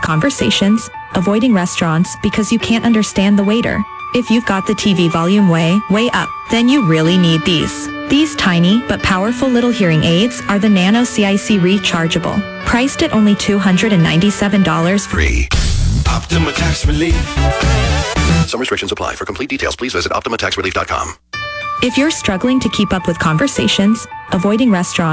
conversations, avoiding restaurants because you can't understand the waiter. If you've got the TV volume way up, then you really need these. These tiny but powerful little hearing aids are the Nano CIC Rechargeable. Priced at only $297. Free. Optima Tax Relief. Some restrictions apply. For complete details, please visit OptimaTaxRelief.com. If you're struggling to keep up with conversations, avoiding restaurants,